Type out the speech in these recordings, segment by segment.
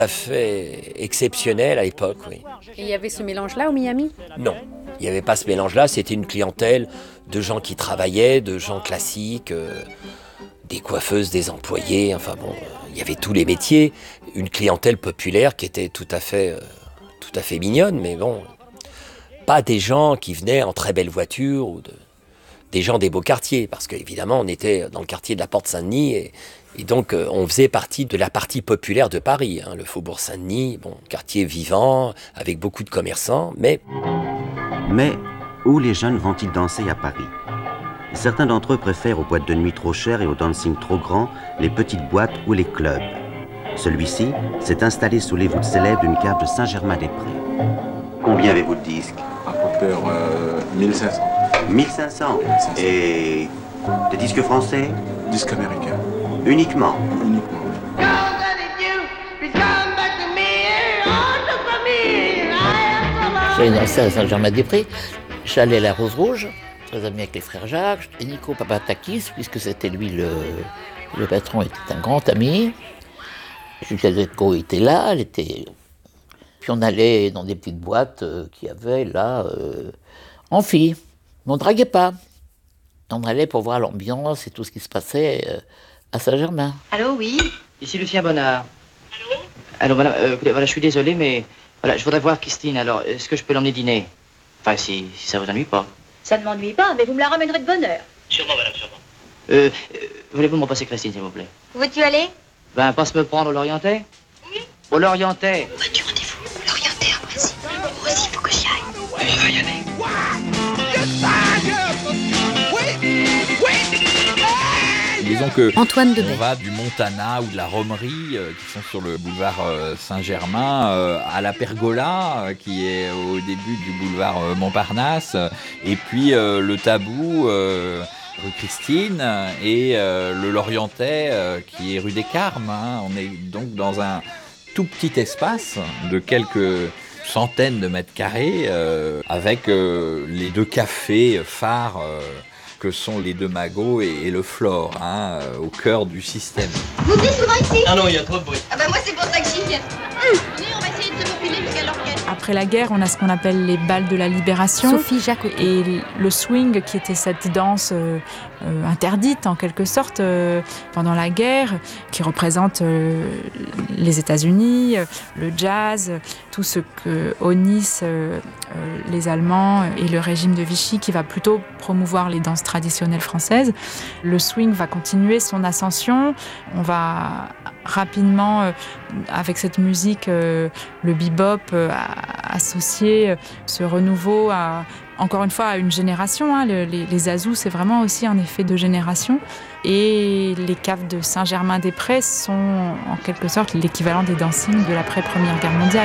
Fait exceptionnel à l'époque, oui. Et il y avait ce mélange-là au Miami ? Non, il n'y avait pas ce mélange-là, c'était une clientèle de gens qui travaillaient, de gens classiques, des coiffeuses, des employés, enfin bon, il y avait tous les métiers, une clientèle populaire qui était tout à fait mignonne, mais bon, pas des gens qui venaient en très belle voiture ou des gens des beaux quartiers, parce qu'évidemment on était dans le quartier de la Porte Saint-Denis et donc on faisait partie de la partie populaire de Paris, hein, le Faubourg Saint-Denis, bon, quartier vivant, avec beaucoup de commerçants, mais... Mais où les jeunes vont-ils danser à Paris ? Certains d'entre eux préfèrent aux boîtes de nuit trop chères et aux dancing trop grands les petites boîtes ou les clubs. Celui-ci s'est installé sous les voûtes célèbres d'une cave de Saint-Germain-des-Prés. Combien avez-vous de disques ? À peu près 1500. 1500 ? Et des disques français ? Disques américains. Uniquement ? Uniquement. J'allais danser à Saint-Germain-des-Prés, j'allais à la Rose Rouge, très ami avec les frères Jacques, et Nico Papatakis, puisque c'était lui le patron, était un grand ami. Julia Zetko était là, puis on allait dans des petites boîtes qu'il y avait là, en filles. Mais on ne draguait pas. On allait pour voir l'ambiance et tout ce qui se passait à Saint-Germain. Allô, oui ? Ici Lucien Bonnard. Allô, voilà, voilà, je suis désolé, mais voilà, je voudrais voir Christine. Alors, est-ce que je peux l'emmener dîner ? Enfin, si ça vous ennuie pas. Ça ne m'ennuie pas, mais vous me la ramènerez de bonne heure. Sûrement, madame, sûrement. Voulez-vous me repasser Christine, s'il vous plaît ? Où veux-tu aller ? Ben, passe me prendre au Lorientais ? Oui. Au Lorientais ? Où vas-tu, rendez-vous ? L'Orientais, à Précy. Moi aussi, il faut que j'y aille. On va y aller. Disons que Antoine Debay. on va du Montana ou de la Romerie qui sont sur le boulevard Saint-Germain à la Pergola qui est au début du boulevard Montparnasse et puis le Tabou rue Christine et le Lorientais qui est rue des Carmes, hein. On est donc dans un tout petit espace de quelques centaines de mètres carrés avec les deux cafés phares que sont les deux Magots et le Flore, hein, au cœur du système. Vous venez souvent ici ? Ah non, il y a trop de bruit. Ah bah moi, c'est pour ça que j'y viens. Venez, on va essayer de se profiler jusqu'à l'orchestre. Après la guerre, on a ce qu'on appelle les bals de la libération. Sophie Jacques. Et le swing, qui était cette danse interdite en quelque sorte pendant la guerre, qui représente les États-Unis, le jazz, tout ce que honnissent les Allemands et le régime de Vichy, qui va plutôt promouvoir les danses traditionnelles françaises. Le swing va continuer son ascension. On va rapidement, avec cette musique, le bebop, associer ce renouveau encore une fois à une génération, hein. Les Azous, c'est vraiment aussi un effet de génération. Et les caves de Saint-Germain-des-Prés sont en quelque sorte l'équivalent des dancings de l'après-Première Guerre mondiale.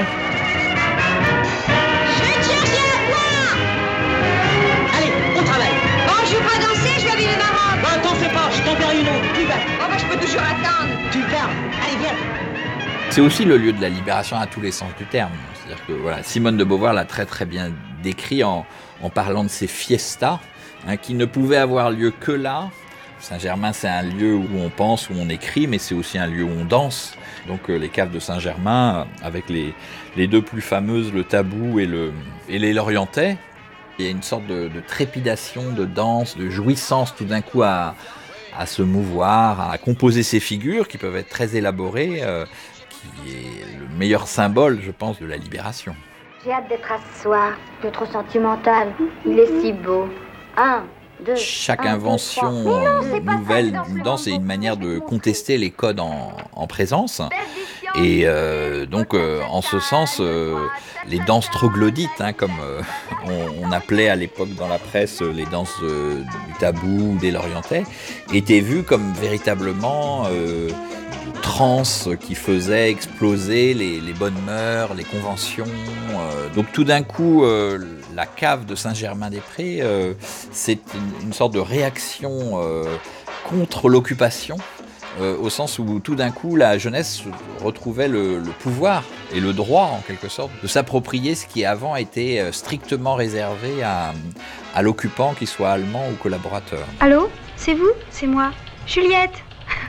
Allez, au travail. Oh, je veux pas danser, je vais habiller ma robe. Non, t'en fais pas, je t'en perds une autre. Tu vas. Oh, bah, je peux toujours attendre. Tu vas. Allez, viens. C'est aussi le lieu de la libération à tous les sens du terme. C'est-à-dire que voilà, Simone de Beauvoir l'a très très bien décrit en parlant de ces fiestas, hein, qui ne pouvaient avoir lieu que là. Saint-Germain, c'est un lieu où on pense, où on écrit, mais c'est aussi un lieu où on danse. Donc les caves de Saint-Germain, avec les deux plus fameuses, le Tabou et les Lorientais, il y a une sorte de trépidation, de danse, de jouissance tout d'un coup à se mouvoir, à composer ces figures qui peuvent être très élaborées, qui est le meilleur symbole, je pense, de la libération. J'ai hâte d'être à ce soir. Je suis trop sentimental. Il est si beau. 1, 2. Chaque invention nouvelle d'une danse est une manière de contester les codes en présence. Et donc, en ce sens, les danses troglodytes, hein, comme on appelait à l'époque dans la presse les danses du Tabou ou des Lorientais, étaient vues comme véritablement trance qui faisait exploser les bonnes mœurs, les conventions. Donc tout d'un coup, la cave de Saint-Germain-des-Prés, c'est une sorte de réaction contre l'occupation, au sens où tout d'un coup, la jeunesse retrouvait le pouvoir et le droit, en quelque sorte, de s'approprier ce qui avant était strictement réservé à l'occupant, qu'il soit allemand ou collaborateur. Allô ? C'est vous ? C'est moi. Juliette ?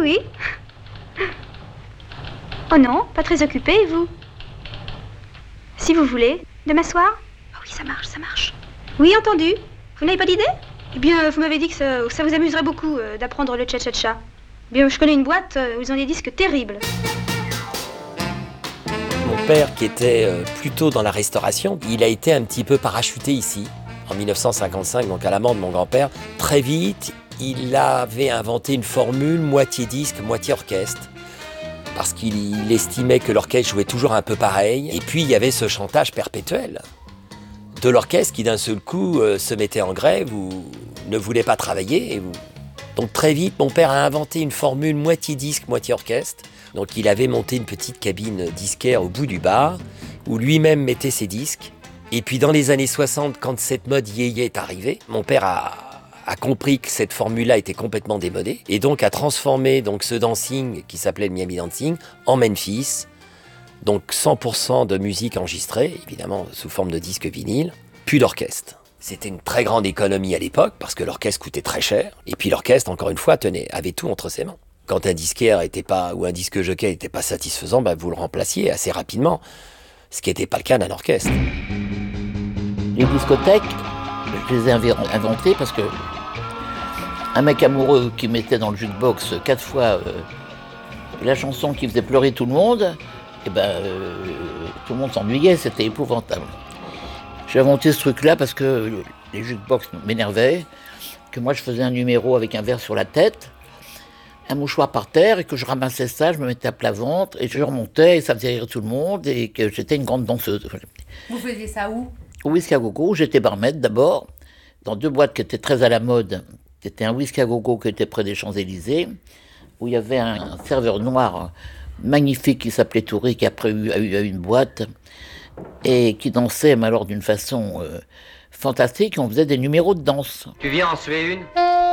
Oui, oui. Oh non, pas très occupé, et vous? Si vous voulez. Demain soir? Oh oui, ça marche. Oui, entendu. Vous n'avez pas d'idée? Eh bien, vous m'avez dit que ça vous amuserait beaucoup d'apprendre le cha-cha-cha. Eh bien, je connais une boîte où ils ont des disques terribles. Mon père, qui était plutôt dans la restauration, il a été un petit peu parachuté ici, en 1955, donc à la mort de mon grand-père. Très vite, il avait inventé une formule moitié disque, moitié orchestre, parce qu'il estimait que l'orchestre jouait toujours un peu pareil. Et puis, il y avait ce chantage perpétuel de l'orchestre qui, d'un seul coup, se mettait en grève ou ne voulait pas travailler. Donc, très vite, mon père a inventé une formule moitié disque, moitié orchestre. Donc, il avait monté une petite cabine disquaire au bout du bar, où lui-même mettait ses disques. Et puis, dans les années 60, quand cette mode yéyé est arrivée, mon père a compris que cette formule-là était complètement démodée et donc a transformé donc ce dancing qui s'appelait le Miami Dancing en Memphis. Donc 100% de musique enregistrée, évidemment sous forme de disque vinyle, puis d'orchestre. C'était une très grande économie à l'époque parce que l'orchestre coûtait très cher. Et puis l'orchestre, encore une fois, avait tout entre ses mains. Quand un disquaire ou un disque jockey n'était pas satisfaisant, vous le remplaciez assez rapidement, ce qui n'était pas le cas d'un orchestre. Les discothèques, je les ai inventées parce que un mec amoureux qui mettait dans le jukebox 4 fois la chanson qui faisait pleurer tout le monde, tout le monde s'ennuyait, c'était épouvantable. J'ai inventé ce truc-là parce que les jukebox m'énervaient, que moi je faisais un numéro avec un verre sur la tête, un mouchoir par terre, et que je ramassais ça, je me mettais à plat ventre, et je remontais, et ça faisait rire tout le monde, et que j'étais une grande danseuse. Vous faisiez ça où? Au Whisky à Gogo, j'étais barmaid d'abord, dans 2 boîtes qui étaient très à la mode. C'était un Whisky à Gogo qui était près des Champs-Élysées, où il y avait un serveur noir magnifique qui s'appelait Touré, qui après a eu une boîte, et qui dansait, mais alors d'une façon fantastique. On faisait des numéros de danse. Tu viens en suer une?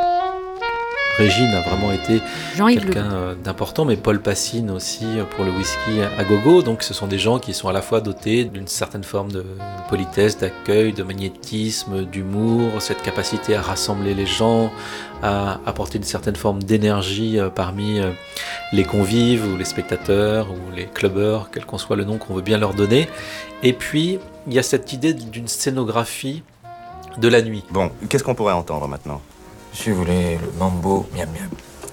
Régine a vraiment été quelqu'un d'important, mais Paul Passine aussi pour le whisky à gogo. Donc ce sont des gens qui sont à la fois dotés d'une certaine forme de politesse, d'accueil, de magnétisme, d'humour, cette capacité à rassembler les gens, à apporter une certaine forme d'énergie parmi les convives ou les spectateurs ou les clubbers, quel qu'en soit le nom qu'on veut bien leur donner. Et puis il y a cette idée d'une scénographie de la nuit. Bon, qu'est-ce qu'on pourrait entendre maintenant ? Si vous voulez, le mambo, miam miam.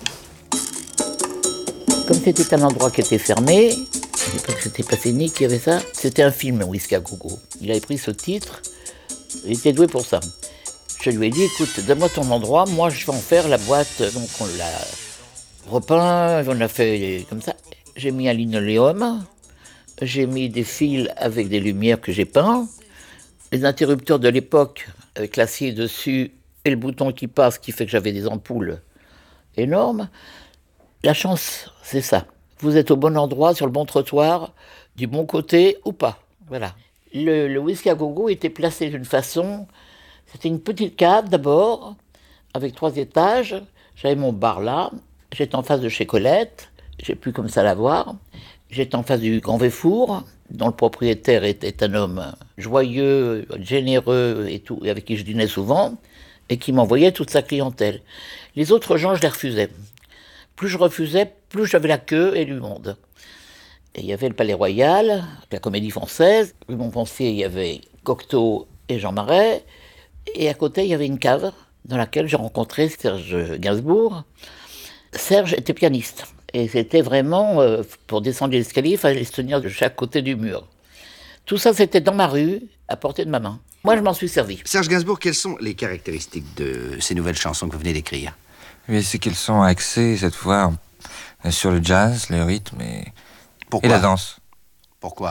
Comme c'était un endroit qui était fermé, à l'époque c'était pas Nick qui avait ça, c'était un film, Whisky à Gogo. Il avait pris ce titre, il était doué pour ça. Je lui ai dit, écoute, donne-moi ton endroit, moi je vais en faire la boîte. Donc on l'a repeint, on l'a fait comme ça. J'ai mis un linoléum, j'ai mis des fils avec des lumières que j'ai peints, les interrupteurs de l'époque avec l'acier dessus, et le bouton qui passe, qui fait que j'avais des ampoules énormes. La chance, c'est ça. Vous êtes au bon endroit, sur le bon trottoir, du bon côté ou pas. Voilà. Le Whisky à Gogo était placé d'une façon... C'était une petite cave d'abord, avec 3 étages. J'avais mon bar là. J'étais en face de chez Colette. J'ai pu comme ça la voir. J'étais en face du Grand Véfour, dont le propriétaire était un homme joyeux, généreux et tout, et avec qui je dînais souvent, et qui m'envoyait toute sa clientèle. Les autres gens, je les refusais. Plus je refusais, plus j'avais la queue et du monde. Et il y avait le Palais Royal, la Comédie Française. Rue Montpensier, il y avait Cocteau et Jean Marais. Et à côté, il y avait une cave dans laquelle j'ai rencontré Serge Gainsbourg. Serge était pianiste. Et c'était vraiment, pour descendre l'escalier, il fallait se tenir de chaque côté du mur. Tout ça, c'était dans ma rue, à portée de ma main. Moi, je m'en suis servi. Serge Gainsbourg, quelles sont les caractéristiques de ces nouvelles chansons que vous venez d'écrire ? C'est qu'elles sont axées, cette fois, sur le jazz, le rythme et la danse. Pourquoi ?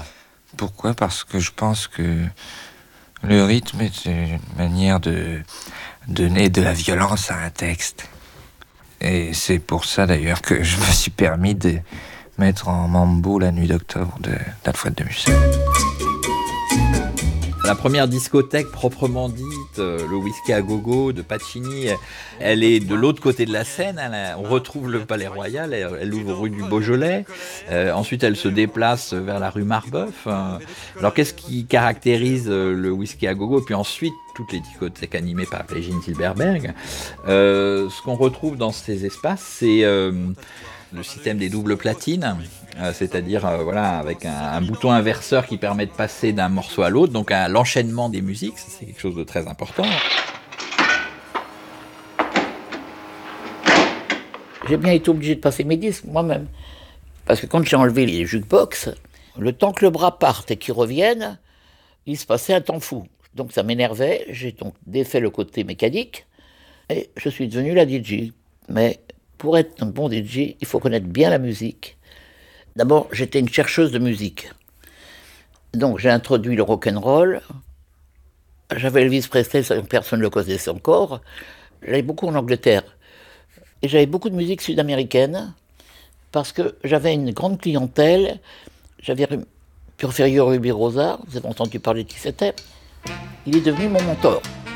Pourquoi ? Parce que je pense que le rythme est une manière de donner de la violence à un texte. Et c'est pour ça, d'ailleurs, que je me suis permis de mettre en mambo La Nuit d'Octobre d'Alfred de Musset. La première discothèque proprement dite, le Whisky à Gogo de Pacini, elle est de l'autre côté de la Seine. On retrouve le Palais Royal, elle ouvre rue du Beaujolais. Ensuite, elle se déplace vers la rue Marbeuf. Alors, qu'est-ce qui caractérise le Whisky à Gogo ? Puis ensuite, toutes les discothèques animées par Régine Silberberg. Ce qu'on retrouve dans ces espaces, c'est le système des doubles platines, c'est-à-dire voilà, avec un bouton inverseur qui permet de passer d'un morceau à l'autre, donc l'enchaînement des musiques, c'est quelque chose de très important. J'ai bien été obligé de passer mes disques moi-même. Parce que quand j'ai enlevé les jukebox, le temps que le bras parte et qu'il revienne, il se passait un temps fou. Donc ça m'énervait, j'ai donc défait le côté mécanique et je suis devenu la DJ. Mais pour être un bon DJ, il faut connaître bien la musique. D'abord, j'étais une chercheuse de musique. Donc j'ai introduit le rock'n'roll. J'avais Elvis Presley, personne ne le connaissait encore. J'allais beaucoup en Angleterre. Et j'avais beaucoup de musique sud-américaine parce que j'avais une grande clientèle. J'avais Porfirio Rubirosa, vous avez entendu parler de qui c'était. Il est devenu mon mentor.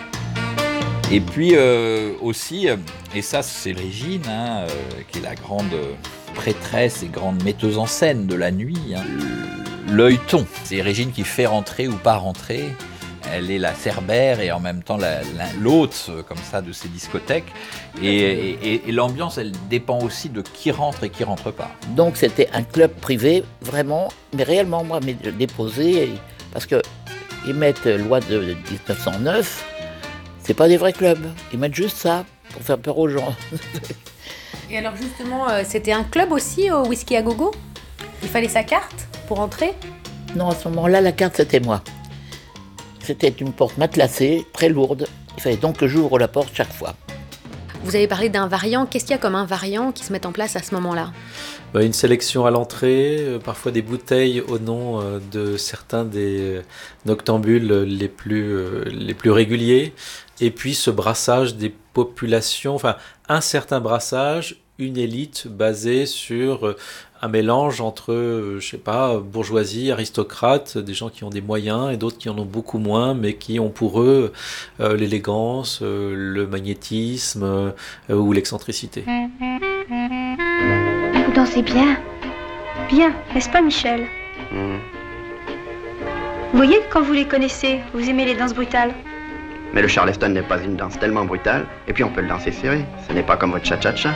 Et puis aussi, et ça c'est Régine, qui est la grande prêtresse et grande metteuse en scène de la nuit, l'œilleton. C'est Régine qui fait rentrer ou pas rentrer. Elle est la cerbère et en même temps l'hôte comme ça de ces discothèques. Et l'ambiance, elle dépend aussi de qui rentre et qui rentre pas. Donc c'était un club privé, vraiment, mais réellement, moi, déposé, parce qu'ils mettent loi de 1909, c'est pas des vrais clubs. Ils mettent juste ça pour faire peur aux gens. Et alors justement, c'était un club aussi au Whisky à Gogo ? Il fallait sa carte pour entrer ? Non, à ce moment-là, la carte, c'était moi. C'était une porte matelassée, très lourde. Il fallait donc que j'ouvre la porte chaque fois. Vous avez parlé d'un variant. Qu'est-ce qu'il y a comme un variant qui se met en place à ce moment-là ? Une sélection à l'entrée, parfois des bouteilles au nom de certains des noctambules les plus réguliers, et puis ce brassage des populations, enfin un certain brassage, une élite basée sur un mélange entre, bourgeoisie, aristocrate, des gens qui ont des moyens et d'autres qui en ont beaucoup moins, mais qui ont pour eux l'élégance, le magnétisme ou l'excentricité. Vous dansez bien. Bien, n'est-ce pas, Michel ? Mmh. Vous voyez, quand vous les connaissez, vous aimez les danses brutales. Mais le charleston n'est pas une danse tellement brutale, et puis on peut le danser serré. Ce n'est pas comme votre cha-cha-cha.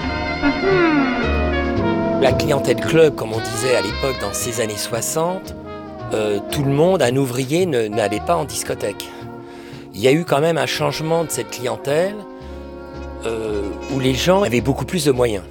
La clientèle club, comme on disait à l'époque dans ces années 60, tout le monde, un ouvrier, n'allait pas en discothèque. Il y a eu quand même un changement de cette clientèle où les gens avaient beaucoup plus de moyens.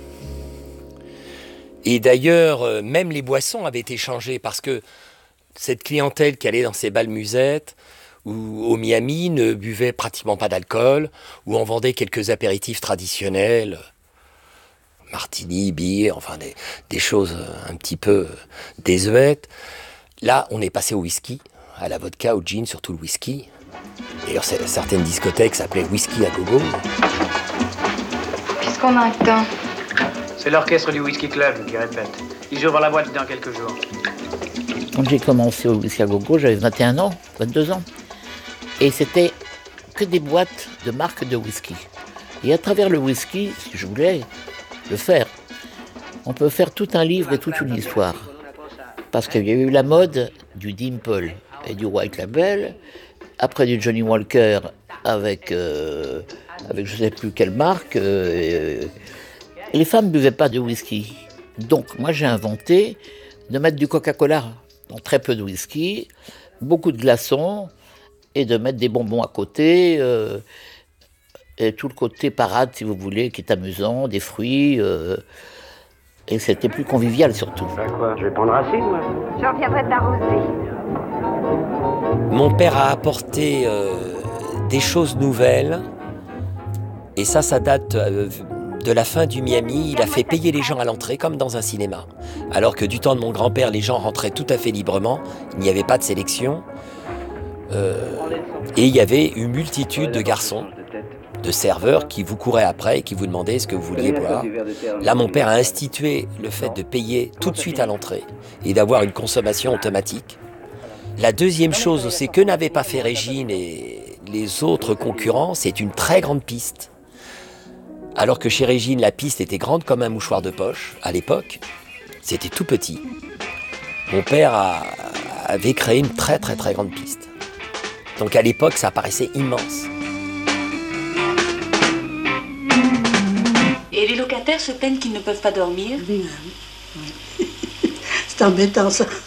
Et d'ailleurs, même les boissons avaient été changées parce que cette clientèle qui allait dans ces bals musettes ou au Miami ne buvait pratiquement pas d'alcool, où on vendait quelques apéritifs traditionnels, martini, bière, enfin des choses un petit peu désuètes. Là, on est passé au whisky, à la vodka, au gin, surtout le whisky. D'ailleurs, certaines discothèques s'appelaient Whisky à Gogo. Qu'est-ce qu'on a un temps ? C'est l'orchestre du Whisky Club qui répète. Ils ouvrent la boîte dans quelques jours. Quand j'ai commencé au Whisky à Gogo, j'avais 21 ans, 22 ans. Et c'était que des boîtes de marques de whisky. Et à travers le whisky, si je voulais le faire, on peut faire tout un livre et toute une histoire. Parce qu'il y a eu la mode du Dimple et du White Label, après du Johnny Walker avec je ne sais plus quelle marque. Les femmes ne buvaient pas de whisky. Donc moi j'ai inventé de mettre du Coca-Cola dans très peu de whisky, beaucoup de glaçons, et de mettre des bonbons à côté, et tout le côté parade, si vous voulez, qui est amusant, des fruits, et c'était plus convivial surtout. Quoi ? Je vais prendre assez, moi. Je reviendrai t'arroser. Mon père a apporté des choses nouvelles, et ça date de la fin du Miami. Il a fait payer les gens à l'entrée comme dans un cinéma. Alors que du temps de mon grand-père, les gens rentraient tout à fait librement, il n'y avait pas de sélection. Et il y avait une multitude de garçons, de serveurs qui vous couraient après et qui vous demandaient ce que vous vouliez boire. Là, mon père a institué le fait de payer tout de suite à l'entrée et d'avoir une consommation automatique. La deuxième chose, c'est que n'avait pas fait Régine et les autres concurrents, c'est une très grande piste. Alors que chez Régine, la piste était grande comme un mouchoir de poche, à l'époque, c'était tout petit. Mon père avait créé une très très très grande piste. Donc à l'époque, ça paraissait immense. Et les locataires pères se plaignent qu'ils ne peuvent pas dormir. C'est embêtant ça.